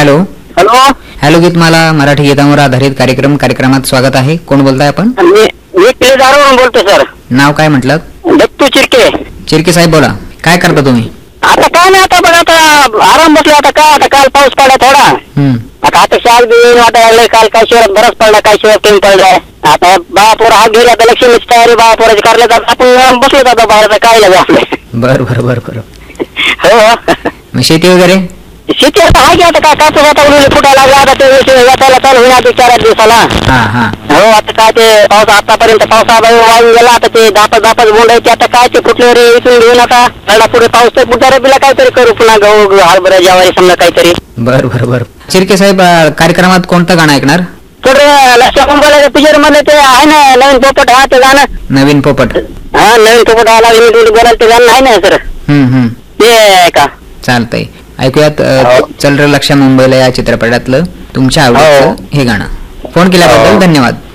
Hello hello. Hello Geetmala Marathi गीतांवर आधारित कार्यक्रमात स्वागत आहे. कोण बोलताय आपण? मी केदारवरून बोलतो सर. नाव काय म्हटलं? दत्तू चिरके. चिरके साहेब बोला, काय करता तुम्ही? आता काय नाही, आता बघा आता आराम बसलो. आता काय, आता काल पाऊस पडला थोडा. आता शाळेत बी वाटायला काय काय शहरात बरंच पडला, काय शहरात कमी पडलाय. आता बाळापूर हा गेला तर लक्ष्मीची तयारी बाळापुराची करल्या जात आपण बसलो जातो बाहेर. काय लागेल आपले. बर बर बर बर. हो. मग शेती वगैरे? शेती आता आहे की, आता काय कापूस आता उरलेले फुटायला लागला. आता ते वाटायला चालू होईल आता 4 दिवसाला. हो. आता काय ते पाऊस आतापर्यंत पावसाळा वाळून गेला. आता ते दापाच बोंडायचे. आता काय ते फुटले रे इथून घेऊन आता पहिला पुढे पाऊस तर पुढच्या रब्बीला काहीतरी करू, पुन्हा गहू हरभरा ज्वारी समजा काहीतरी. बर बर बर. चिरके साहेब, कार्यक्रमात कोणतं गाणं ऐकणार? तर लक्ष्या कुंभाला पिक्चर मध्ये ते आहे ना नवीन पोपट, हा ते गाणं. नवीन पोपट? हा, नवीन पोपट आला बोलायला ते गाणं आहे ना सर. ते का चालतंय, ऐकूयात. चल रे लक्ष्या मुंबईला या चित्रपटातलं तुमच्या आवडीचं हे गाणं. फोन केल्याबद्दल धन्यवाद.